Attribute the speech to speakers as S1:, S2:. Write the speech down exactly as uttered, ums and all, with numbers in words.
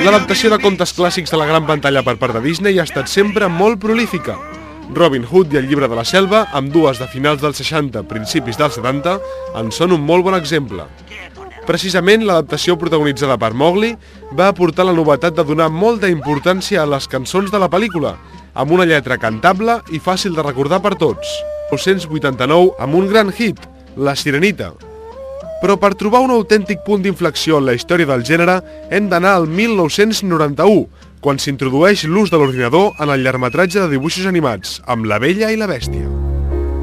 S1: L'adaptació de contes clàssics a la gran pantalla per part de Disney ha estat sempre molt prolífica. Robin Hood i el llibre de la selva, ambdues de finals dels seixanta, principis dels setanta, en són un molt bon exemple. Precisament, l'adaptació protagonitzada per Mowgli va aportar la novetat de donar molta importància a les cançons de la pel·lícula, amb una lletra cantable i fàcil de recordar per tots. mil nou-cents vuitanta-nou amb un gran hit, La Sirenita. Però per trobar un autèntic punt d'inflexió en la història del gènere hem d'anar al mil nou-cents noranta-u, quan s'introdueix l'ús de l'ordinador en el llargmetratge de dibuixos animats, amb La Bella i la Bèstia.